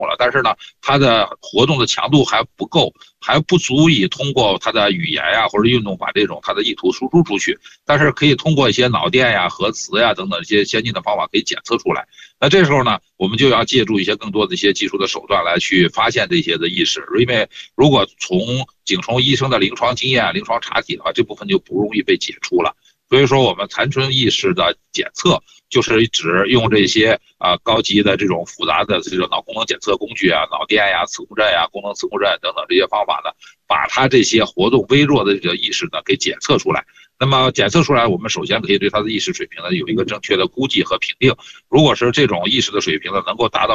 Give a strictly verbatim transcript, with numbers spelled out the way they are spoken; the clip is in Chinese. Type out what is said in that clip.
了，但是呢，他的活动的强度还不够，还不足以通过他的语言呀或者运动把这种他的意图输出出去，但是可以通过一些脑电呀、核磁呀等等一些先进的方法可以检测出来。那这时候呢，我们就要借助一些更多的一些技术的手段来去发现这些的意识，因为如果从仅从医生的临床经验、临床查体的话，这部分就不容易被解除了。所以说，我们残存意识的检测就是指用这些啊、呃、高级的这种复杂的这种脑功能检测工具啊、脑电呀、磁共振呀、功能磁共振等等这些方法呢，把它这些活动微弱的这个意识呢给检测出来。那么检测出来，我们首先可以对它的意识水平呢有一个正确的估计和评定。如果是这种意识的水平呢能够达到